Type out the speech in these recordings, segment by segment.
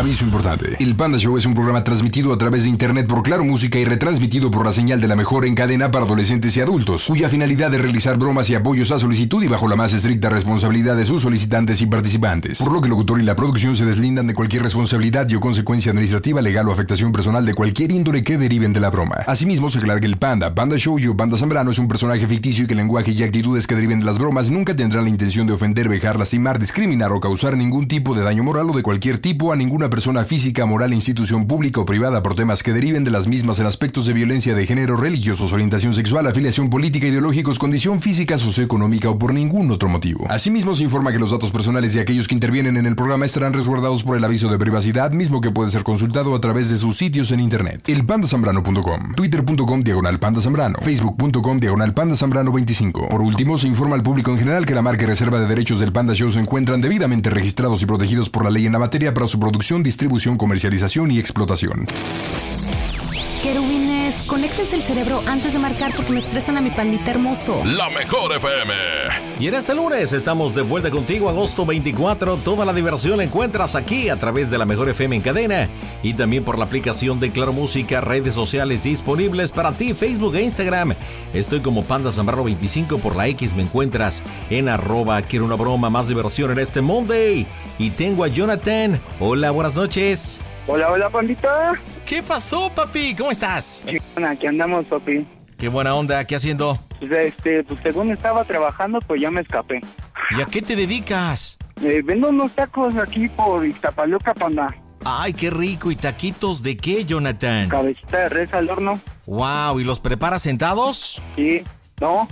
Aviso importante. El Panda Show es un programa transmitido a través de internet por Claro Música y retransmitido por la señal de la mejor en cadena para adolescentes y adultos, cuya finalidad es realizar bromas y apoyos a solicitud y bajo la más estricta responsabilidad de sus solicitantes y participantes. Por lo que el locutor y la producción se deslindan de cualquier responsabilidad y o consecuencia administrativa, legal o afectación personal de cualquier índole que deriven de la broma. Asimismo, se aclara que el Panda Show y o Panda Zambrano es un personaje ficticio y que el lenguaje y actitudes que deriven de las bromas nunca tendrán la intención de ofender, vejar, lastimar, discriminar o causar ningún tipo de daño moral o de cualquier tipo a ninguna persona física, moral, institución pública o privada por temas que deriven de las mismas en aspectos de violencia de género, religiosos, orientación sexual, afiliación política, ideológicos, condición física, socioeconómica o por ningún otro motivo. Asimismo, se informa que los datos personales de aquellos que intervienen en el programa estarán resguardados por el aviso de privacidad, mismo que puede ser consultado a través de sus sitios en internet. Elpandasambrano.com, twitter.com/pandazambrano, facebook.com/pandazambrano25. Por último, se informa al público en general que la marca y reserva de derechos del Panda Show se encuentran debidamente registrados y protegidos por la ley en la materia para su producción, distribución, comercialización y explotación. Querubines, conéctense el cerebro antes de marcar porque me estresan a mi pandita hermoso. La Mejor FM. Y en este lunes estamos de vuelta contigo, agosto 24. Toda la diversión la encuentras aquí a través de La Mejor FM en cadena y también por la aplicación de Claro Música, redes sociales disponibles para ti, Facebook e Instagram. Estoy como Panda Zambrano 25, por la X me encuentras en @quiero una broma, más diversión en este Monday. Y tengo a Jonathan. Hola, buenas noches. Hola, pandita. ¿Qué pasó, papi? ¿Cómo estás? Aquí andamos, papi. Qué buena onda, ¿qué haciendo? Pues según estaba trabajando, pues ya me escapé. ¿Y a qué te dedicas? Vendo unos tacos aquí por Iztapaluca, panda. Ay, qué rico. ¿Y taquitos de qué, Jonathan? Cabecita de res al horno. Wow, ¿y los preparas sentados? Sí. ¿No?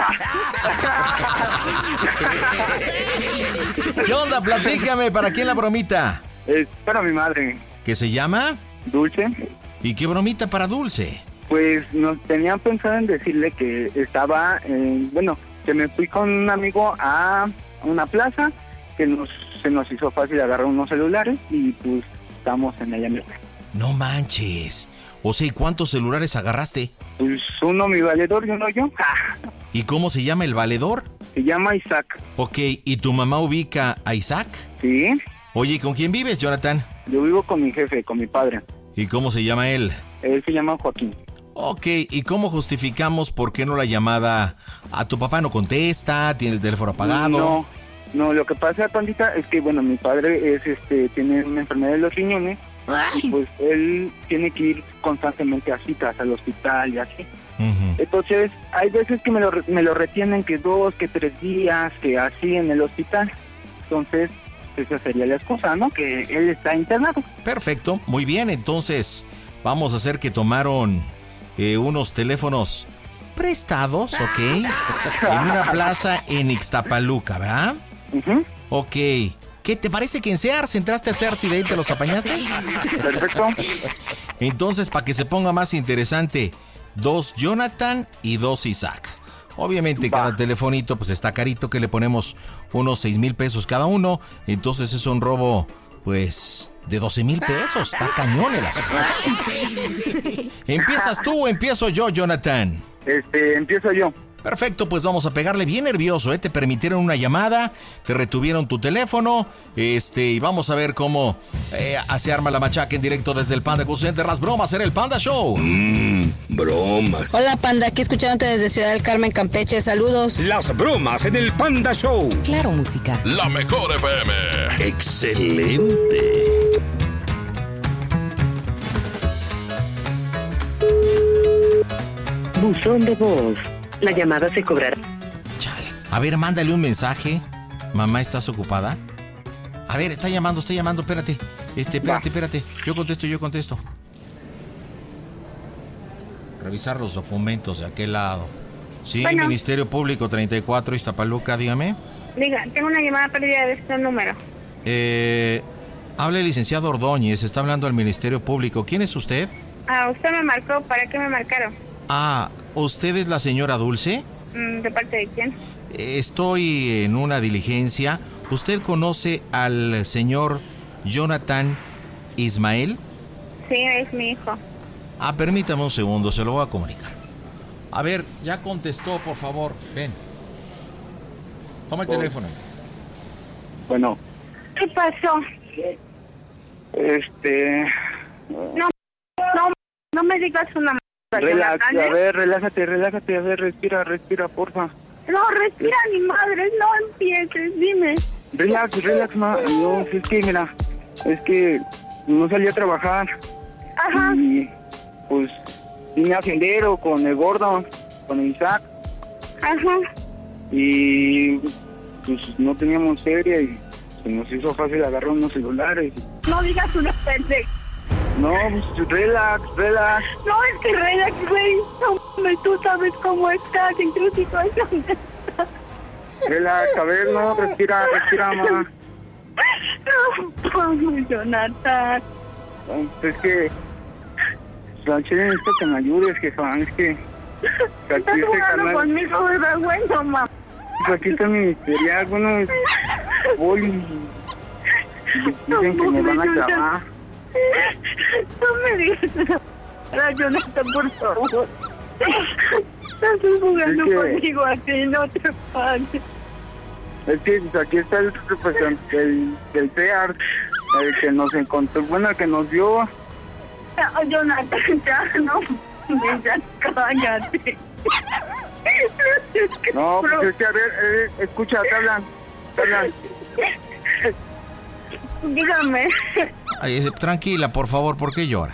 ¿Qué onda? Platícame, ¿para quién la bromita? Es para mi madre. ¿Qué se llama? Dulce. ¿Y qué bromita para Dulce? Pues nos tenían pensado en decirle que estaba, que me fui con un amigo a una plaza, que se nos hizo fácil agarrar unos celulares y pues estamos en ella misma. No manches. O sea, ¿y cuántos celulares agarraste? Pues uno mi valedor y uno yo. ¿Y cómo se llama el valedor? Se llama Isaac. Ok, ¿y tu mamá ubica a Isaac? Sí. Oye, ¿con quién vives, Jonathan? Yo vivo con mi jefe, con mi padre. ¿Y cómo se llama él? Él se llama Joaquín. Ok, ¿y cómo justificamos por qué no la llamada a tu papá no contesta, tiene el teléfono apagado? No, lo que pasa, pandita, es que, mi padre tiene una enfermedad de los riñones. Y pues él tiene que ir constantemente a citas al hospital y así. Uh-huh. Entonces, hay veces que me lo retienen que 2, que 3 días, que así en el hospital. Entonces, esa sería la excusa, ¿no? Que él está internado. Perfecto, muy bien. Entonces, vamos a hacer que tomaron unos teléfonos prestados, ¿ok? En una plaza en Ixtapaluca, ¿verdad? Uh-huh. Ok. ¿Qué te parece que en Sears entraste a Sears y de ahí te los apañaste? Perfecto. Entonces, para que se ponga más interesante, 2 Jonathan y 2 Isaac. Obviamente cada telefonito pues está carito, que le ponemos unos 6,000 pesos cada uno. Entonces es un robo pues de 12,000 pesos. Está cañón el asunto. ¿Empiezas tú o empiezo yo, Jonathan? Empiezo yo. Perfecto, pues vamos a pegarle bien nervioso, Te permitieron una llamada, te retuvieron tu teléfono, y vamos a ver cómo se arma la machaca en directo desde el Panda Center. Las bromas en el Panda Show. Bromas. Hola, Panda, aquí escuchándote desde Ciudad del Carmen, Campeche. Saludos. Las bromas en el Panda Show. Claro Música. La Mejor FM. Excelente. Buzón de voz. La llamada se cobrará. Chale. A ver, mándale un mensaje. Mamá, ¿estás ocupada? A ver, está llamando, espérate. Espérate. Yo contesto. Revisar los documentos de aquel lado. Sí, bueno. Ministerio Público 34, Iztapaluca, dígame. Diga, tengo una llamada perdida de este número. Habla el licenciado Ordóñez, está hablando al Ministerio Público. ¿Quién es usted? Usted me marcó, ¿para qué me marcaron? ¿Usted es la señora Dulce? ¿De parte de quién? Estoy en una diligencia. ¿Usted conoce al señor Jonathan Ismael? Sí, es mi hijo. Permítame un segundo, se lo voy a comunicar. A ver, ya contestó, por favor. Ven. Toma el teléfono. Bueno. ¿Qué pasó? No me digas una Relax, a ver, relájate, a ver, respira, porfa. No, respira ni madre, no empieces, dime. Relax, ma. No, es que, mira, no salí a trabajar. Ajá. Y, pues, vine a Sendero con el gordo, con el Isaac. Ajá. Y, pues, no teníamos feria y se nos hizo fácil agarrar unos celulares. No digas una pendeja. No, pues, relax. No, es que relax, güey. No, tú sabes cómo estás, en tu situación. Relax, a ver, no, respira, ma. No, Jonathan. Es que, Chile, necesito que me ayudes, jefa, es que... Estás jugando conmigo, ¿verdad, güey? No, mamá. Aquí está mi historial, bueno, voy y dicen que me van a clavar. No me digas nada, Jonathan, por favor. Estás jugando conmigo aquí, no te pases. Es que aquí está el representante del CEAR, el que nos encontró, bueno, el que nos dio. No, Jonathan, ya no, ya cállate. No, pues es que, a ver, escucha, te hablan. Dígame. Ay, tranquila, por favor, ¿por qué llora?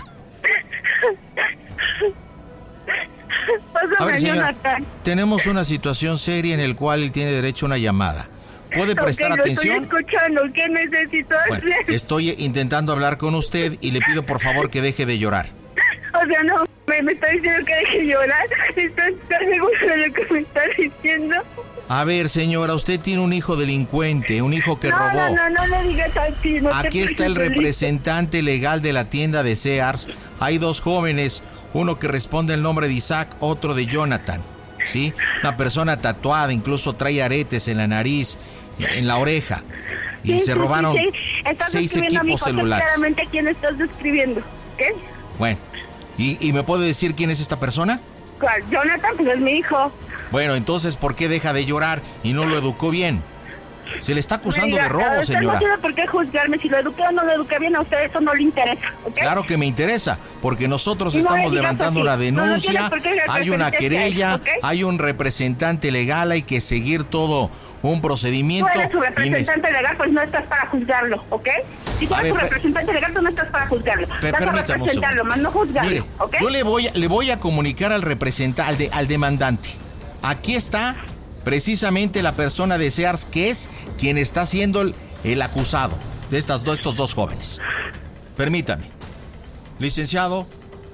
Pásame, a ver, señora, Jonathan. tenemos una situación seria en la cual él tiene derecho a una llamada. ¿Puede prestar atención? Estoy escuchando, ¿qué necesito hacer? Bueno, estoy intentando hablar con usted y le pido por favor que deje de llorar. O sea, no, me está diciendo que deje de llorar. ¿Estás seguro de lo que me está diciendo? A ver, señora, usted tiene un hijo delincuente, un hijo que robó. No le digas así. No. Aquí está el representante legal de la tienda de Sears. Hay dos jóvenes, uno que responde el nombre de Isaac, otro de Jonathan. ¿Sí? Una persona tatuada, incluso trae aretes en la nariz, en la oreja. Y se robaron 6 equipos celulares. Claramente quién estás describiendo, ¿qué? Bueno, ¿y me puede decir quién es esta persona? ¿Cuál? Jonathan, pues es mi hijo. Bueno, entonces, ¿por qué deja de llorar y no lo educó bien? Se le está acusando de robo, señora. No tiene por qué juzgarme. Si lo eduqué o no lo eduqué bien, a usted eso no le interesa, ¿ok? Claro que me interesa, porque nosotros estamos levantando una denuncia, hay una querella, ¿okay? Hay un representante legal, hay que seguir todo un procedimiento. Tú eres su representante legal, pues no estás para juzgarlo, ¿ok? Si tú eres su representante legal, tú no estás para juzgarlo. Vas a representarlo, más no juzgarlo. Mire, ¿ok? Yo le voy a comunicar al representante, al demandante. Aquí está precisamente la persona de Sears, que es quien está siendo el acusado de estos dos jóvenes. Permítame. Licenciado.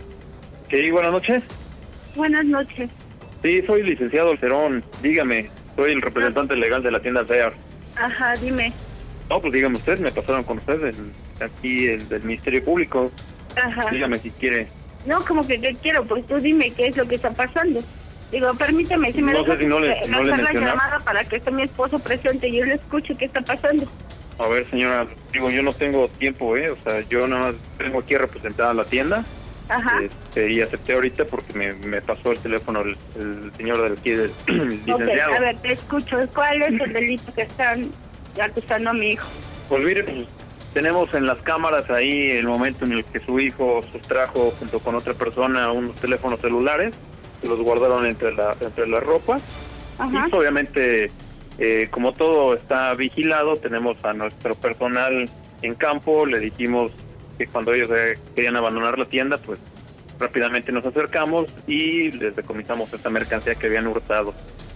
Sí, buenas noches. Buenas noches. Sí, soy licenciado Cerón. Dígame, soy el representante legal de la tienda Sears. Ajá, dime. No, pues dígame usted, me pasaron con usted aquí el del Ministerio Público. Ajá. Dígame si quiere. No, como que ¿qué quiero? Pues tú dime qué es lo que está pasando. Digo, permíteme, si me no sé si no le la llamada para que esté mi esposo presente y yo le escuche qué está pasando. A ver, señora, digo, yo no tengo tiempo, o sea, yo nada más tengo aquí representada a la tienda. Ajá. Y acepté ahorita porque me pasó el teléfono el señor del aquí, del licenciado. Ok, a ver, te escucho. ¿Cuál es el delito que están acusando a mi hijo? Pues mire, pues, tenemos en las cámaras ahí el momento en el que su hijo sustrajo junto con otra persona unos teléfonos celulares. Los guardaron entre la ropa. Ajá. Y obviamente, como todo está vigilado, tenemos a nuestro personal en campo. Le dijimos que cuando ellos querían abandonar la tienda, pues rápidamente nos acercamos y les decomisamos esta mercancía que habían hurtado.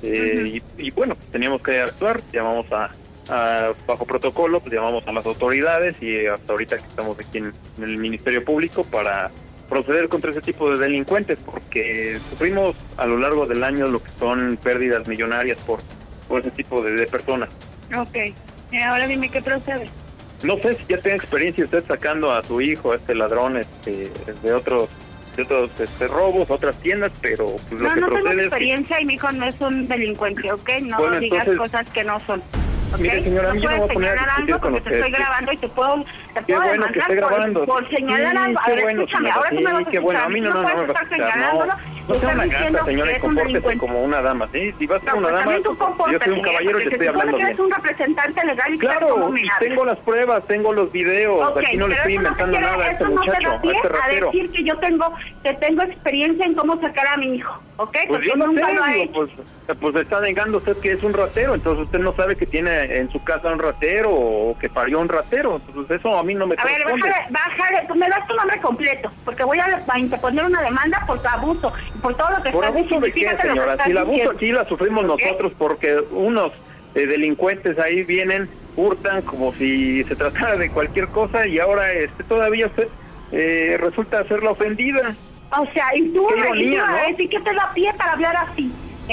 Y bueno, pues teníamos que actuar. Llamamos bajo protocolo, pues llamamos a las autoridades y hasta ahorita que estamos aquí en el Ministerio Público para proceder contra ese tipo de delincuentes, porque sufrimos a lo largo del año lo que son pérdidas millonarias por ese tipo de personas. Ok, ahora dime qué procede. No sé si ya tiene experiencia usted sacando a su hijo, ladrón, de otros robos, otras tiendas, pero pues, lo que no procede tengo experiencia y mi hijo no es un delincuente, ¿ok? No bueno, digas entonces, cosas que no son, Mire, señora, a mí yo no voy a poner a discutir con usted. Te estoy grabando y te puedo qué bueno que esté grabando. Por señalar algo. A ver, escúchame, ahora tú me vas a qué bueno, escuchar. a mí no me vas a escuchar, no sea una gata, señora, y compórtese como una dama, ¿sí? Si vas a ser una dama, yo soy un caballero y le estoy hablando bien. Eres un representante legal y claro, tengo las pruebas, tengo los videos, aquí no le estoy inventando nada a este muchacho, a este ratero. A decir que yo tengo experiencia en cómo sacar a mi hijo, ¿ok? Pues yo no sé, digo, pues está negando usted que es un ratero, entonces usted no sabe que tiene en su casa un ratero o que parió un ratero, entonces eso a mí no me corresponde. A ver, bájale, me das tu nombre completo, porque voy a interponer una demanda por tu abuso, por todo lo que ¿por estás abuso de qué, señora? Si el abuso aquí la sufrimos nosotros porque unos delincuentes ahí vienen, hurtan como si se tratara de cualquier cosa y ahora todavía usted resulta ser la ofendida. O sea, y tú, ¿no? ¿qué te da pie para hablar así?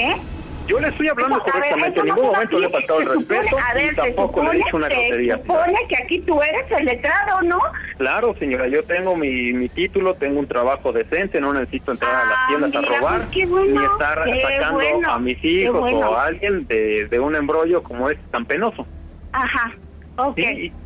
Yo le estoy hablando correctamente, en ningún momento le he faltado el respeto y tampoco le he dicho una grosería. Se supone que aquí tú eres el letrado, ¿no? Claro, señora, yo tengo mi título, tengo un trabajo decente, no necesito entrar a las tiendas a robar, ni estar sacando a mis hijos o a alguien de un embrollo como es tan penoso. Ajá, ok.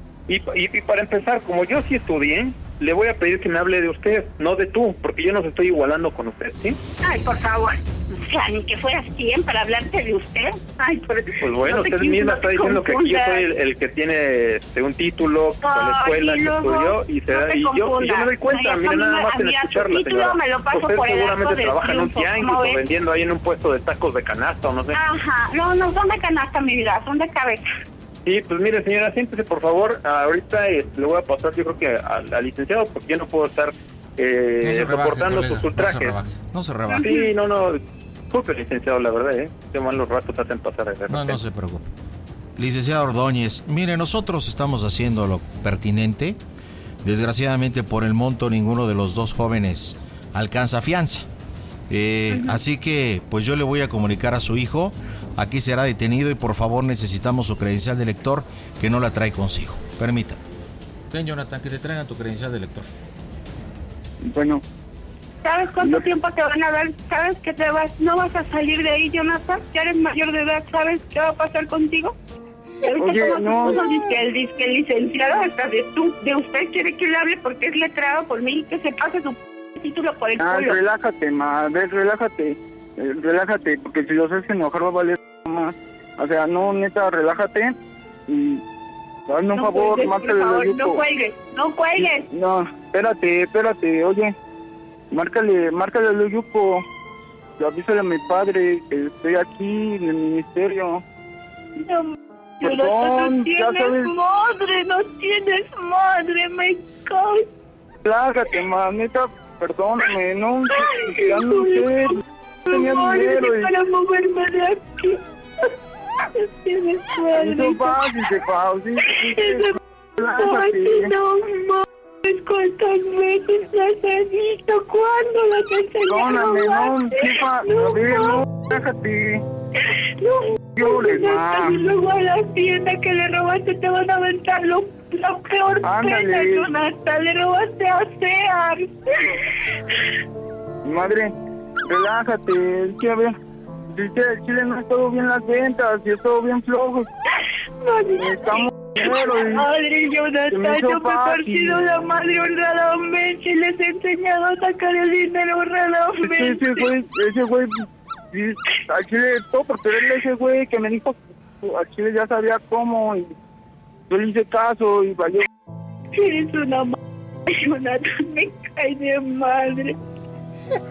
Y para empezar, como yo sí estudié, le voy a pedir que me hable de usted, no de tú, porque yo no se estoy igualando con usted, ¿sí? Ay, por favor. O sea, ni que fueras quien para hablarte de usted. Ay, pues bueno, usted misma está diciendo que aquí yo soy el que tiene un título, con la escuela que estudió, y yo me doy cuenta, mira, nada más en escucharla, señora. Usted seguramente trabaja en un tianguis o vendiendo ahí en un puesto de tacos de canasta o no sé. Ajá, no son de canasta, mi vida, son de cabeza. Sí, pues mire, señora, siéntese por favor. Ahorita le voy a pasar, yo creo que al licenciado, porque yo no puedo estar soportando sus ultrajes. No se rebaje. Sí, no. Disculpe, licenciado, la verdad, qué malos ratos hacen pasar. No se preocupe. Licenciado Ordóñez, mire, nosotros estamos haciendo lo pertinente. Desgraciadamente, por el monto, ninguno de los dos jóvenes alcanza fianza. Así que, pues yo le voy a comunicar a su hijo. Aquí será detenido y por favor necesitamos su credencial de lector, que no la trae consigo. Permítame. Ten, Jonathan, que te traigan tu credencial de lector. Bueno. ¿Sabes cuánto tiempo te van a dar? ¿Sabes que no vas a salir de ahí, Jonathan? Ya eres mayor de edad, ¿sabes qué va a pasar contigo? Oye, no. Dice que el licenciado hasta de usted quiere que le hable porque es letrado por mí, que se pase su título por el culo. Relájate, relájate, porque si los haces enojar va a valer más. O sea, no, neta, relájate y hazme un favor, márcale el Yupo. No cuelgues. No, espérate, oye, márcale el Yupo. Avísale a mi padre que estoy aquí en el ministerio. No tienes madre, me cago. Relájate, neta, perdóname, no sé. Tenía dinero para moverme de aquí. Tienes madre. Eso fácil, no mames, ¿cuántas veces las he visto? ¿Cuándo las he enseñado? No, déjate. Y luego a la tienda que le robaste te van a aventar la peor pena, Jonathan. Le robaste a Sears. Madre, relájate, el Chile no ha estado bien las ventas y ha estado bien flojo. Estamos madre, Jonathan, yo me he partido la madre honradamente y les he enseñado a sacar el dinero honradamente. Ese güey, al Chile, todo por tenerle ese güey que me dijo, al Chile ya sabía cómo y yo le hice caso y valió. Eres una madre, Jonathan, me cae de madre.